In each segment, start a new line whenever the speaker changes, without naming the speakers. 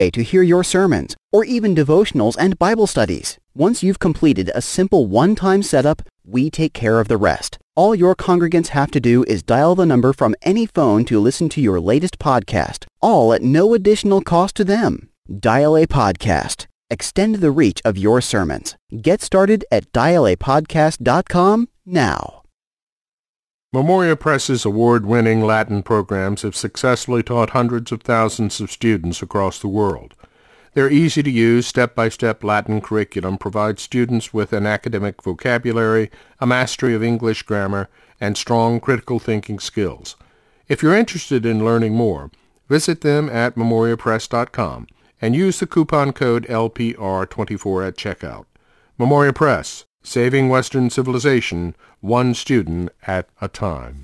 to hear your sermons, or even devotionals and Bible studies. Once you've completed a simple one-time setup, we take care of the rest. All your congregants have to do is dial the number from any phone to listen to your latest podcast, all at no additional cost to them. Dial a Podcast. Extend the reach of your sermons. Get started at dialapodcast.com now.
Memoria Press's award-winning Latin programs have successfully taught hundreds of thousands of students across the world. Their easy-to-use, step-by-step Latin curriculum provides students with an academic vocabulary, a mastery of English grammar, and strong critical thinking skills. If you're interested in learning more, visit them at memoriapress.com and use the coupon code LPR24 at checkout. Memoria Press, saving Western civilization, one student at a time.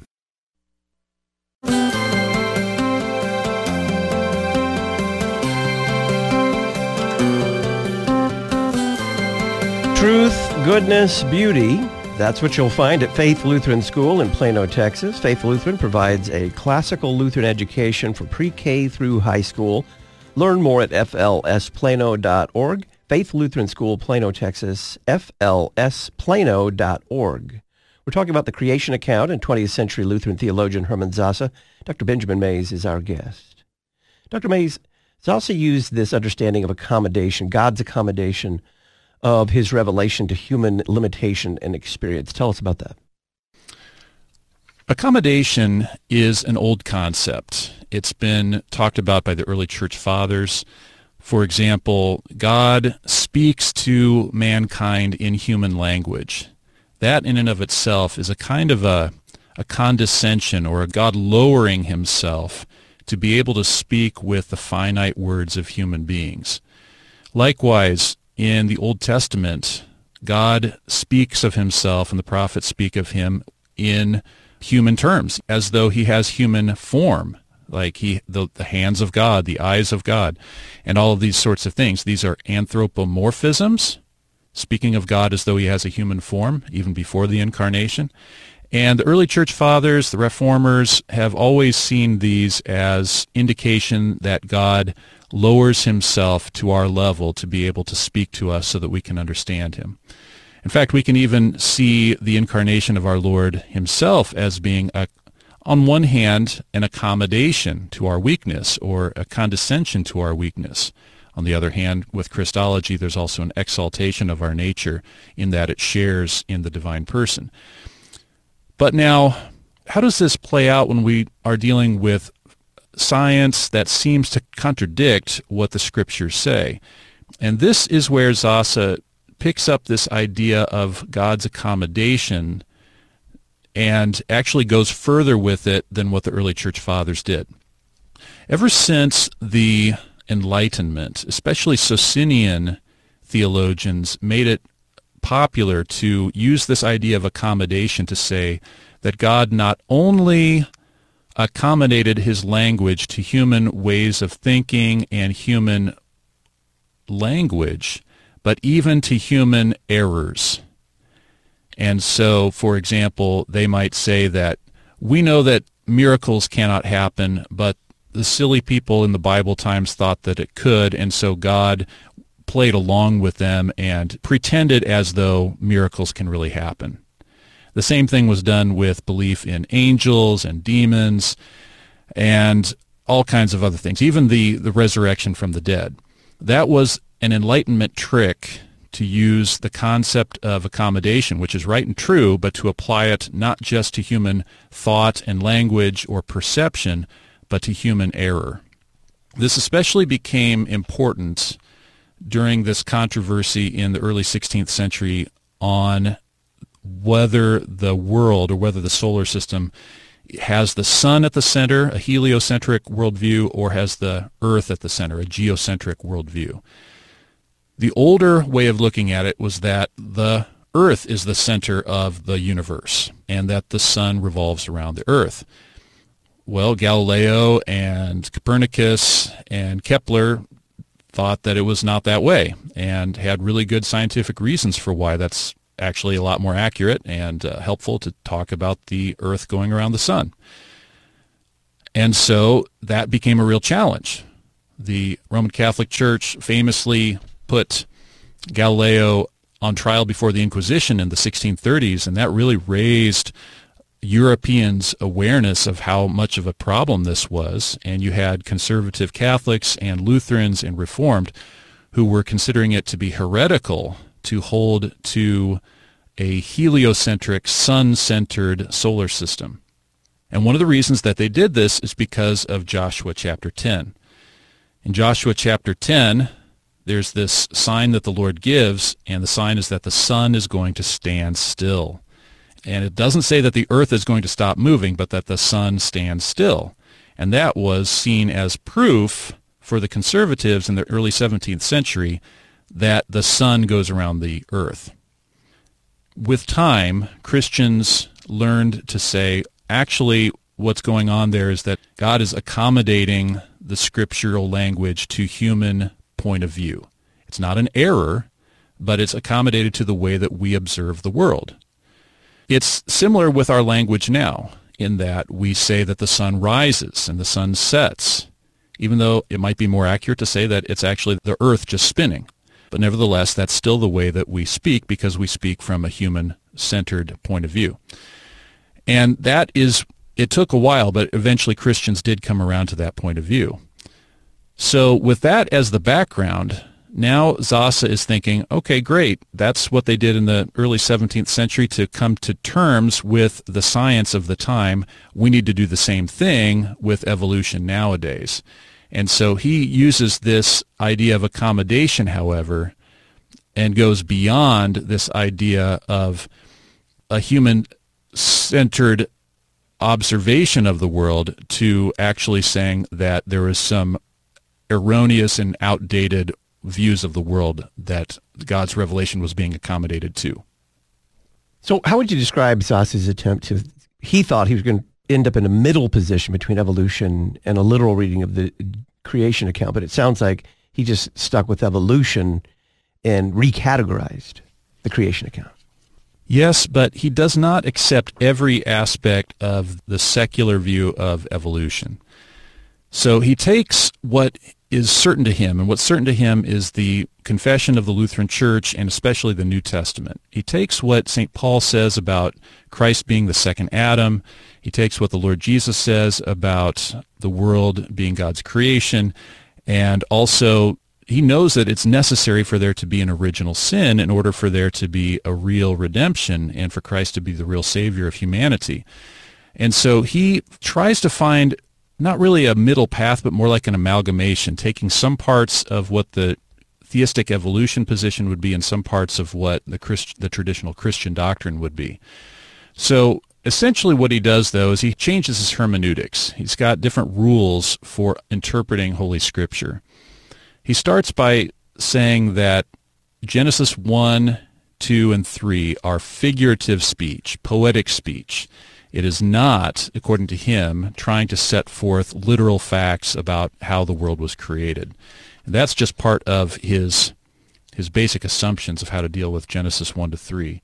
Truth, goodness, beauty. That's what you'll find at Faith Lutheran School in Plano, Texas. Faith Lutheran provides a classical Lutheran education for pre-K through high school. Learn more at flsplano.org. Faith Lutheran School, Plano, Texas, flsplano.org. We're talking about the creation account and 20th century Lutheran theologian Hermann Sasse. Dr. Benjamin Mays is our guest. Dr. Mays, Sasse used this understanding of accommodation, God's accommodation of his revelation to human limitation and experience. Tell us about that.
Accommodation is an old concept. It's been talked about by the early church fathers. For example, God speaks to mankind in human language. That in and of itself is a kind of a condescension, or a God lowering himself to be able to speak with the finite words of human beings. Likewise, in the Old Testament, God speaks of himself and the prophets speak of him in human terms, as though he has human form, like the hands of God, the eyes of God, and all of these sorts of things. These are anthropomorphisms, speaking of God as though he has a human form, even before the incarnation. And the early church fathers, the reformers, have always seen these as indication that God lowers himself to our level to be able to speak to us so that we can understand him. In fact, we can even see the incarnation of our Lord himself as being, on one hand, an accommodation to our weakness, or a condescension to our weakness. On the other hand, with Christology, there's also an exaltation of our nature in that it shares in the divine person. But now, how does this play out when we are dealing with science that seems to contradict what the Scriptures say? And this is where Sasse picks up this idea of God's accommodation and actually goes further with it than what the early church fathers did. Ever since the Enlightenment, especially Socinian theologians made it popular to use this idea of accommodation to say that God not only accommodated his language to human ways of thinking and human language, but even to human errors. And so, for example, they might say that we know that miracles cannot happen, but the silly people in the Bible times thought that it could, and so God played along with them and pretended as though miracles can really happen. The same thing was done with belief in angels and demons and all kinds of other things, even the resurrection from the dead. That was an Enlightenment trick to use the concept of accommodation, which is right and true, but to apply it not just to human thought and language or perception, but to human error. This especially became important during this controversy in the early 16th century on whether the world, or whether the solar system, has the sun at the center, a heliocentric worldview, or has the earth at the center, a geocentric worldview. The older way of looking at it was that the earth is the center of the universe and that the sun revolves around the earth. Well, Galileo and Copernicus and Kepler thought that it was not that way and had really good scientific reasons for why that's actually a lot more accurate and helpful to talk about the earth going around the sun. And so that became a real challenge. The Roman Catholic Church famously put Galileo on trial before the Inquisition in the 1630s, and that really raised Europeans' awareness of how much of a problem this was. And you had conservative Catholics and Lutherans and Reformed who were considering it to be heretical to hold to a heliocentric, sun-centered solar system. And one of the reasons that they did this is because of Joshua chapter 10. In Joshua chapter 10, there's this sign that the Lord gives, and the sign is that the sun is going to stand still. And it doesn't say that the earth is going to stop moving, but that the sun stands still. And that was seen as proof for the conservatives in the early 17th century that the sun goes around the earth. With time, Christians learned to say, actually, what's going on there is that God is accommodating the scriptural language to human point of view. It's not an error, but it's accommodated to the way that we observe the world. It's similar with our language now, in that we say that the sun rises and the sun sets, even though it might be more accurate to say that it's actually the earth just spinning. But nevertheless, that's still the way that we speak, because we speak from a human-centered point of view. And that is, it took a while, but eventually Christians did come around to that point of view. So with that as the background, now Zaza is thinking, okay, great, that's what they did in the early 17th century to come to terms with the science of the time. We need to do the same thing with evolution nowadays. And so he uses this idea of accommodation, however, and goes beyond this idea of a human-centered observation of the world to actually saying that there is some erroneous and outdated views of the world that God's revelation was being accommodated to.
So how would you describe Zaza's attempt to, he thought he was going to end up in a middle position between evolution and a literal reading of the creation account, but it sounds like he just stuck with evolution and recategorized the creation account.
Yes, but he does not accept every aspect of the secular view of evolution. So he takes what is certain to him, and what's certain to him is the confession of the Lutheran Church and especially the New Testament. He takes what St. Paul says about Christ being the second Adam. He takes what the Lord Jesus says about the world being God's creation, and also he knows that it's necessary for there to be an original sin in order for there to be a real redemption and for Christ to be the real Savior of humanity. And so he tries to find not really a middle path, but more like an amalgamation, taking some parts of what the theistic evolution position would be and some parts of what the traditional Christian doctrine would be. So essentially what he does, though, is he changes his hermeneutics. He's got different rules for interpreting Holy Scripture. He starts by saying that Genesis 1, 2, and 3 are figurative speech, poetic speech. It is not, according to him, trying to set forth literal facts about how the world was created. And that's just part of his basic assumptions of how to deal with Genesis 1 to 3.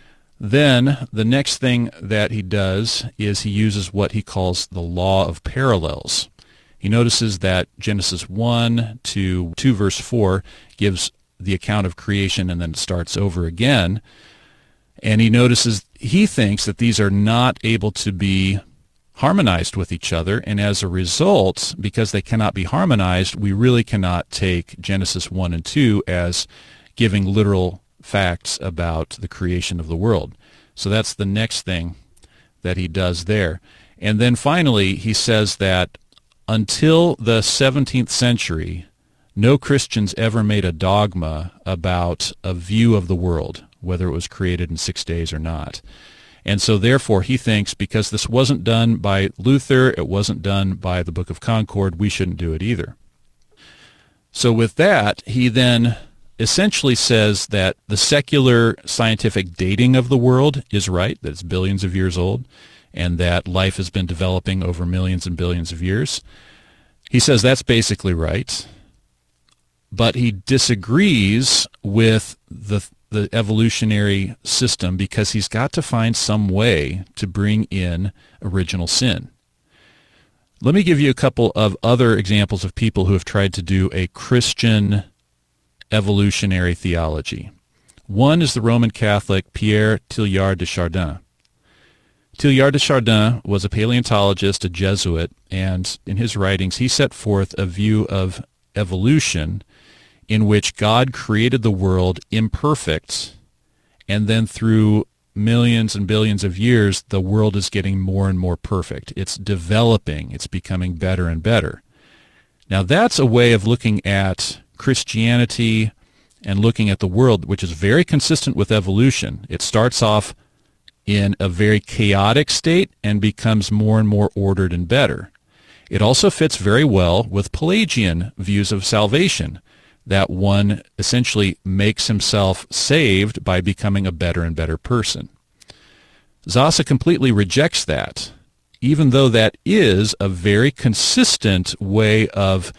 Then the next thing that he does is he uses what he calls the law of parallels. He notices that Genesis 1 to 2 verse 4 gives the account of creation and then it starts over again. And he thinks that these are not able to be harmonized with each other, and as a result, because they cannot be harmonized, we really cannot take Genesis 1 and 2 as giving literal facts about the creation of the world. So that's the next thing that he does there. And then finally, he says that until the 17th century, no Christians ever made a dogma about a view of the world, whether it was created in 6 days or not. And so therefore he thinks because this wasn't done by Luther, it wasn't done by the Book of Concord, we shouldn't do it either. So with that, he then essentially says that the secular scientific dating of the world is right, that it's billions of years old, and that life has been developing over millions and billions of years. He says that's basically right, but he disagrees with the evolutionary system because he's got to find some way to bring in original sin. Let me give you a couple of other examples of people who have tried to do a Christian evolutionary theology. One is the Roman Catholic Pierre Teilhard de Chardin. Teilhard de Chardin was a paleontologist, a Jesuit, and in his writings he set forth a view of evolution in which God created the world imperfect, and then through millions and billions of years, the world is getting more and more perfect. It's developing. It's becoming better and better. Now, that's a way of looking at Christianity and looking at the world, which is very consistent with evolution. It starts off in a very chaotic state and becomes more and more ordered and better. It also fits very well with Pelagian views of salvation, that one essentially makes himself saved by becoming a better and better person. Zaza completely rejects that, even though that is a very consistent way of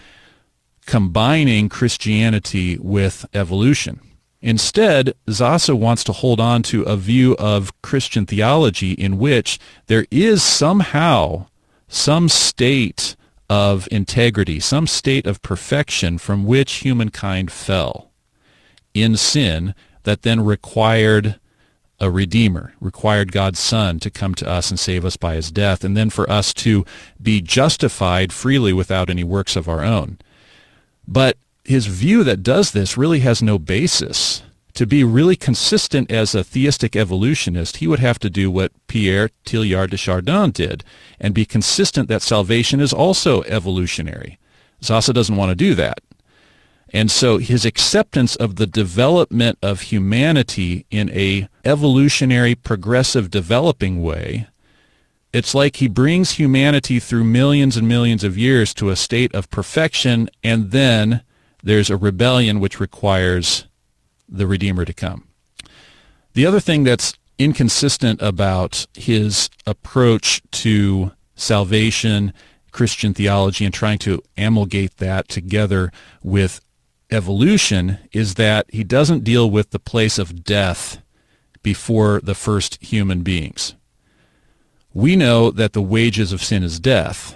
combining Christianity with evolution. Instead, Zaza wants to hold on to a view of Christian theology in which there is somehow some state of integrity, some state of perfection from which humankind fell in sin that then required a Redeemer, required God's Son to come to us and save us by his death, and then for us to be justified freely without any works of our own. But his view that does this really has no basis. To be really consistent as a theistic evolutionist, he would have to do what Pierre Teilhard de Chardin did and be consistent that salvation is also evolutionary. Zaza doesn't want to do that. And so his acceptance of the development of humanity in a evolutionary, progressive, developing way, it's like he brings humanity through millions and millions of years to a state of perfection, and then there's a rebellion which requires the Redeemer to come. The other thing that's inconsistent about his approach to salvation, Christian theology, and trying to amalgate that together with evolution is that he doesn't deal with the place of death before the first human beings. We know that the wages of sin is death.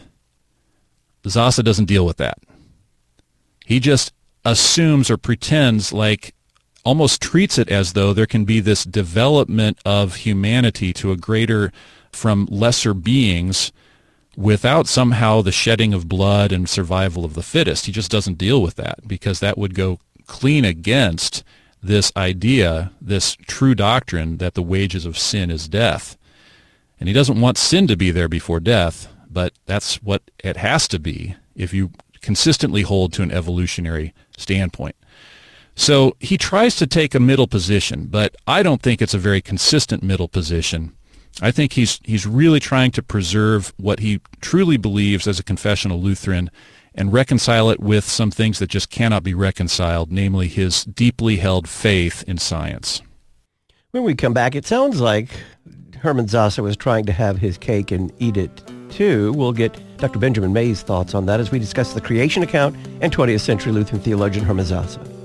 Zaza doesn't deal with that. He just assumes or pretends, like almost treats it as though there can be this development of humanity to a greater from lesser beings without somehow the shedding of blood and survival of the fittest. He just doesn't deal with that because that would go clean against this idea, this true doctrine that the wages of sin is death. And he doesn't want sin to be there before death, but that's what it has to be if you consistently hold to an evolutionary standpoint. So he tries to take a middle position, but I don't think it's a very consistent middle position. I think he's really trying to preserve what he truly believes as a confessional Lutheran and reconcile it with some things that just cannot be reconciled, namely his deeply held faith in science.
When we come back, it sounds like Hermann Zaza was trying to have his cake and eat it too. We'll get Dr. Benjamin May's thoughts on that as we discuss the creation account and 20th century Lutheran theologian Hermann Zaza.